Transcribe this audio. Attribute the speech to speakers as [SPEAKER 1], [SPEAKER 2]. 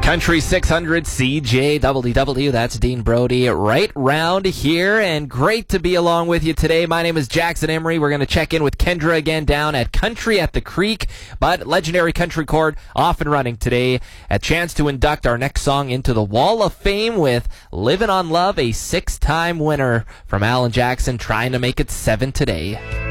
[SPEAKER 1] Country 600 CJWW, that's Dean Brody, right round here, and great to be along with you today. My name is Jackson Emery. We're going to check in with Kendra again down at Country at the Creek, but Legendary Country Court off and running today. A chance to induct our next song into the Wall of Fame with Livin' on Love, a 6-time winner from Alan Jackson, trying to make it 7 today.